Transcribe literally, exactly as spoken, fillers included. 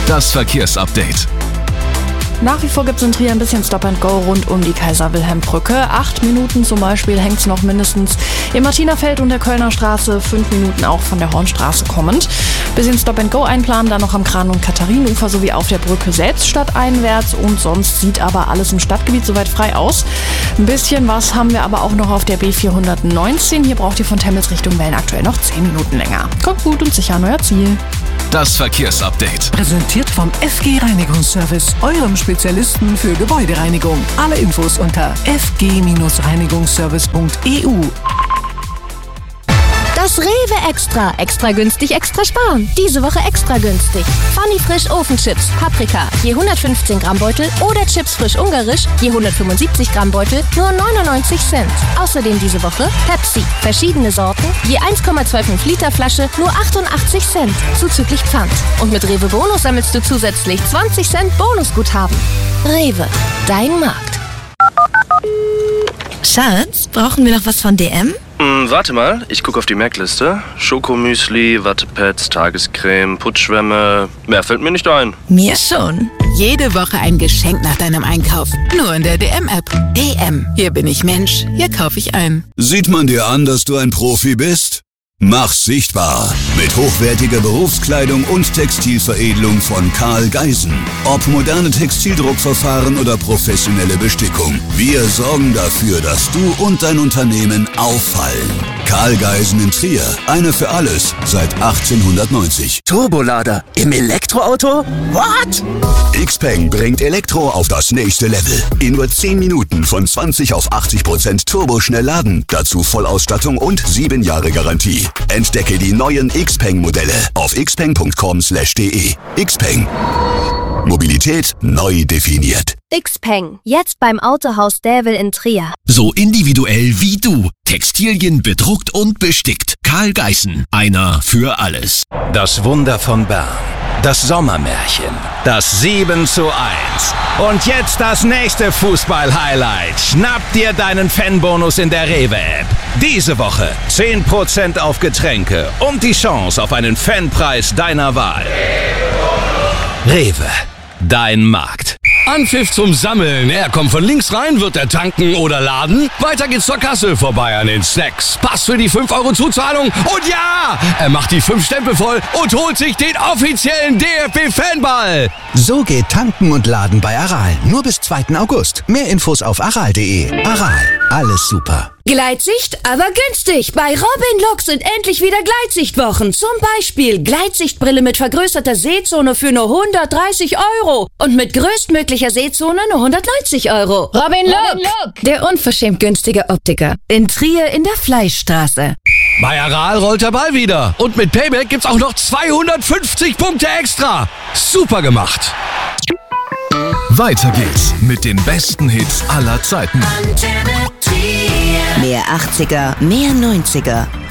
Das Verkehrsupdate. Nach wie vor gibt es in Trier ein bisschen Stop-and-Go rund um die Kaiser-Wilhelm-Brücke. Acht Minuten zum Beispiel hängt es noch mindestens im Martinerfeld und der Kölner Straße. Fünf Minuten auch von der Hornstraße kommend. Bisschen Stop-and-Go einplanen, dann noch am Kran- und Katharinenufer sowie auf der Brücke selbst stadteinwärts. Und sonst sieht aber alles im Stadtgebiet soweit frei aus. Ein bisschen was haben wir aber auch noch auf der B vierhundertneunzehn. Hier braucht ihr von Temmels Richtung Wellen aktuell noch zehn Minuten länger. Kommt gut und sicher an euer Ziel. Das Verkehrsupdate. Präsentiert vom F G Reinigungsservice, eurem Spezialisten für Gebäudereinigung. Alle Infos unter f g reinigungsservice punkt e u. Das Rewe Extra. Extra günstig, extra sparen. Diese Woche extra günstig. Funny Frisch Ofenchips, Paprika, je hundertfünfzehn Gramm Beutel oder Chips Frisch Ungarisch, je hundertfünfundsiebzig Gramm Beutel, nur neunundneunzig Cent. Außerdem diese Woche Pepsi, verschiedene Sorten, je eins Komma fünfundzwanzig Liter Flasche, nur achtundachtzig Cent, zuzüglich Pfand. Und mit Rewe Bonus sammelst du zusätzlich zwanzig Cent Bonusguthaben. Rewe, dein Markt. Schatz, brauchen wir noch was von D M? Hm, warte mal, ich gucke auf die Merkliste. Schokomüsli, Wattepads, Tagescreme, Putzschwämme. Mehr fällt mir nicht ein. Mir schon. Jede Woche ein Geschenk nach deinem Einkauf. Nur in der D M-App. D M. Hier bin ich Mensch. Hier kaufe ich ein. Sieht man dir an, dass du ein Profi bist? Mach's sichtbar mit hochwertiger Berufskleidung und Textilveredelung von Karl Geisen. Ob moderne Textildruckverfahren oder professionelle Bestickung. Wir sorgen dafür, dass du und dein Unternehmen auffallen. Karl Geisen in Trier. Einer für alles seit achtzehnhundertneunzig. Turbolader im Elektroauto? What? Xpeng bringt Elektro auf das nächste Level. In nur zehn Minuten von zwanzig auf achtzig Prozent turboschnell laden. Dazu Vollausstattung und sieben Jahre Garantie. Entdecke die neuen Xpeng-Modelle auf xpeng punkt com slash de. Xpeng. Mobilität neu definiert. Xpeng. Jetzt beim Autohaus Dävel in Trier. So individuell wie du. Textilien bedruckt und bestickt. Karl Geisen. Einer für alles. Das Wunder von Bern. Das Sommermärchen. Das sieben zu eins. Und jetzt das nächste Fußball-Highlight. Schnapp dir deinen Fanbonus in der Rewe-App. Diese Woche zehn Prozent auf Getränke und die Chance auf einen Fanpreis deiner Wahl. Rewe. Dein Markt. Anpfiff zum Sammeln. Er kommt von links rein, wird er tanken oder laden. Weiter geht's zur Kasse, vorbei an den Snacks. Pass für die fünf Euro Zuzahlung. Und ja, er macht die fünf Stempel voll und holt sich den offiziellen D F B-Fanball. So geht tanken und laden bei Aral. Nur bis zweiten August. Mehr Infos auf aral punkt de. Aral. Alles super. Gleitsicht, aber günstig. Bei Robin Look sind endlich wieder Gleitsichtwochen. Zum Beispiel Gleitsichtbrille mit vergrößerter Sehzone für nur hundertdreißig Euro. Und mit größtmöglicher Sehzone nur hundertneunzig Euro. Robin Look, Look, der unverschämt günstige Optiker. In Trier in der Fleischstraße. Bei Aral rollt der Ball wieder. Und mit Payback gibt's auch noch zweihundertfünfzig Punkte extra. Super gemacht. Weiter geht's mit den besten Hits aller Zeiten. Mehr achtziger, mehr neunziger.